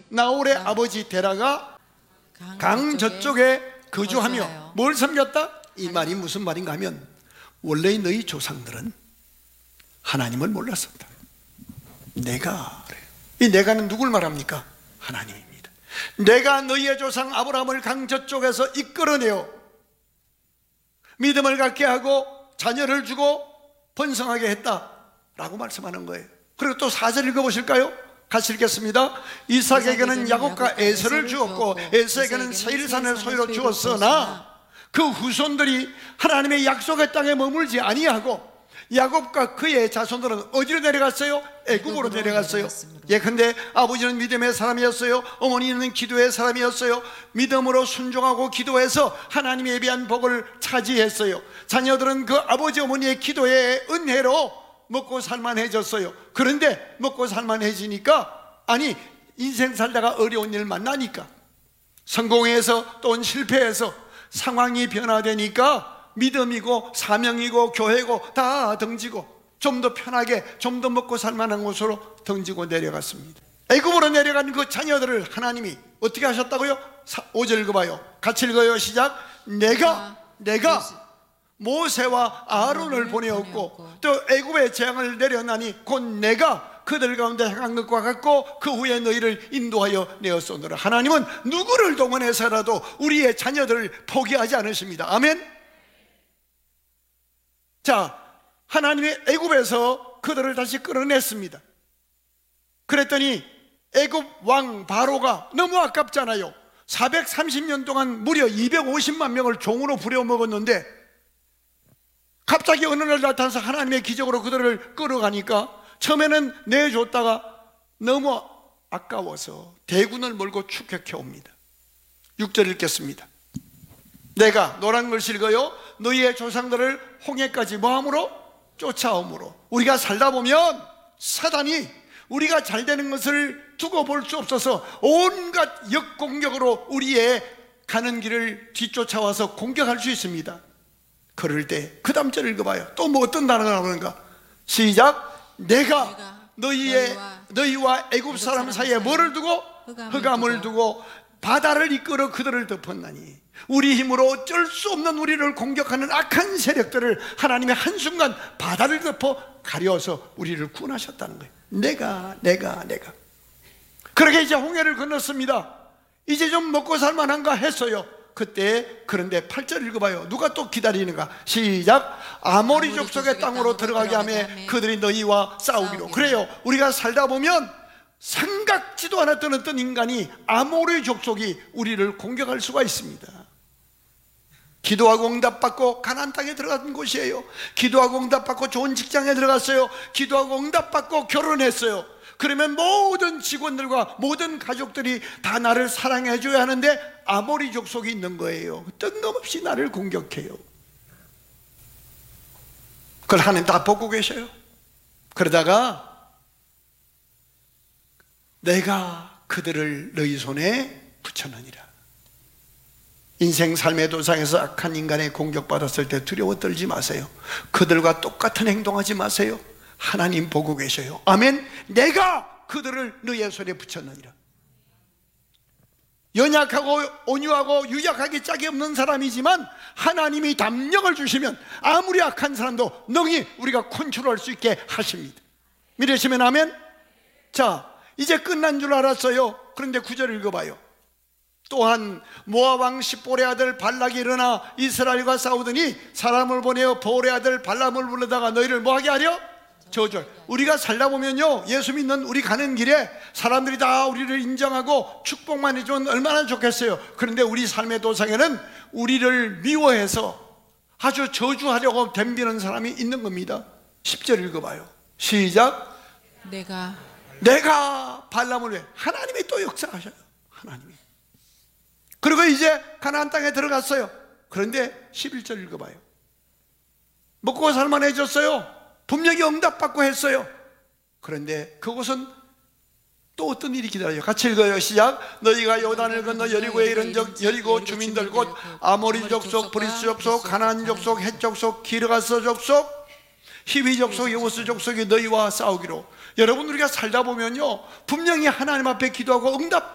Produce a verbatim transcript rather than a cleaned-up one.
나홀의 아버지 데라가 강 저쪽에 거주하며 뭘 섬겼다? 이 말이 무슨 말인가 하면 원래 너희 조상들은 하나님을 몰랐었다. 내가 그래요. 이 내가는 누굴 말합니까? 하나님입니다. 내가 너희의 조상 아브라함을 강 저쪽에서 이끌어내어 믿음을 갖게 하고 자녀를 주고 번성하게 했다라고 말씀하는 거예요. 그리고 또 사 절 읽어보실까요? 같이 읽겠습니다. 이삭에게는 야곱과 에서를 주었고 에서에게는 세일산을 소유로 주었으나 그 후손들이 하나님의 약속의 땅에 머물지 아니하고 야곱과 그의 자손들은 어디로 내려갔어요? 애굽으로 내려갔어요. 예컨대 아버지는 믿음의 사람이었어요. 어머니는 기도의 사람이었어요. 믿음으로 순종하고 기도해서 하나님의 예비한 복을 차지했어요. 자녀들은 그 아버지 어머니의 기도의 은혜로 먹고 살만해졌어요. 그런데 먹고 살만해지니까, 아니 인생 살다가 어려운 일 만나니까, 성공해서 또는 실패해서 상황이 변화되니까 믿음이고 사명이고 교회고 다 던지고 좀 더 편하게 좀 더 먹고 살만한 곳으로 던지고 내려갔습니다. 애굽으로 내려간 그 자녀들을 하나님이 어떻게 하셨다고요? 오 절 읽어봐요. 같이 읽어요. 시작. 내가 내가 모세와 아론을 보내었고 또 애굽의 재앙을 내려나니 곧 내가 그들 가운데 행한 것과 같고 그 후에 너희를 인도하여 내었소노라. 하나님은 누구를 동원해서라도 우리의 자녀들을 포기하지 않으십니다. 아멘. 자, 하나님이 애굽에서 그들을 다시 끌어냈습니다. 그랬더니 애굽 왕 바로가 너무 아깝잖아요. 사백삼십 년 동안 무려 이백오십만 명을 종으로 부려먹었는데 갑자기 어느 날 나타나서 하나님의 기적으로 그들을 끌어가니까 처음에는 내줬다가 너무 아까워서 대군을 몰고 추격해 옵니다. 육 절 읽겠습니다. 내가 노란 글씨 읽어요. 너희의 조상들을 홍해까지 뭐함으로? 쫓아옴으로. 우리가 살다 보면 사단이 우리가 잘 되는 것을 두고 볼 수 없어서 온갖 역공격으로 우리의 가는 길을 뒤쫓아와서 공격할 수 있습니다. 그럴 때 그 다음 절 읽어봐요. 또 뭐 어떤 단어가 나오는가? 시작. 내가 너희의 너희와 애굽 사람 사이에 뭐를 두고? 흑암을 두고 바다를 이끌어 그들을 덮었나니 우리 힘으로 어쩔 수 없는 우리를 공격하는 악한 세력들을 하나님의 한순간 바다를 덮어 가려서 우리를 구원하셨다는 거예요. 내가 내가 내가 그렇게 이제 홍해를 건넜습니다. 이제 좀 먹고 살만한가 했어요. 그때 그런데 팔 절 읽어봐요. 누가 또 기다리는가? 시작. 아모리 족속의 땅으로 들어가게 하며 그들이 너희와 싸우기로. 그래요. 우리가 살다 보면 생각지도 않았던 어떤 인간이 아모리 족속이 우리를 공격할 수가 있습니다. 기도하고 응답받고 가나안 땅에 들어간 곳이에요. 기도하고 응답받고 좋은 직장에 들어갔어요. 기도하고 응답받고 결혼했어요. 그러면 모든 직원들과 모든 가족들이 다 나를 사랑해 줘야 하는데 아모리 족속이 있는 거예요. 뜬금없이 나를 공격해요. 그걸 하나님 다 보고 계셔요. 그러다가 내가 그들을 너희 손에 붙여놓으리라. 인생 삶의 도상에서 악한 인간의 공격받았을 때 두려워 떨지 마세요. 그들과 똑같은 행동하지 마세요. 하나님 보고 계셔요. 아멘. 내가 그들을 너희의 손에 붙였느니라. 연약하고 온유하고 유약하기 짝이 없는 사람이지만 하나님이 담력을 주시면 아무리 악한 사람도 능히 우리가 컨트롤할 수 있게 하십니다. 믿으시면 아멘. 자, 이제 끝난 줄 알았어요. 그런데 구 절 읽어봐요. 또한 모압 왕 십볼의 아들 발락이 일어나 이스라엘과 싸우더니 사람을 보내어 볼의 아들 발람을 불러다가 너희를 뭐하게 하려? 저절. 우리가 살다 보면요, 예수 믿는 우리 가는 길에 사람들이 다 우리를 인정하고 축복만 해주면 얼마나 좋겠어요. 그런데 우리 삶의 도상에는 우리를 미워해서 아주 저주하려고 덤비는 사람이 있는 겁니다. 십 절 읽어봐요. 시작. 내가 내가 발람을 왜? 하나님이 또 역사하셔요. 하나님이. 그리고 이제 가나안 땅에 들어갔어요. 그런데 십일 절 읽어봐요. 먹고 살만해졌어요. 분명히 응답받고 했어요. 그런데 그곳은 또 어떤 일이 기다려요. 같이 읽어요. 시작. 너희가 요단을 건너 여리고에 이른 적 여리고 주민들 곧 아모리 족속, 브리스 족속, 가나안 족속, 헷 족속, 기르가스 족속, 히위 족속, 여부스 족속이 너희와 싸우기로. 여러분, 우리가 살다 보면요 분명히 하나님 앞에 기도하고 응답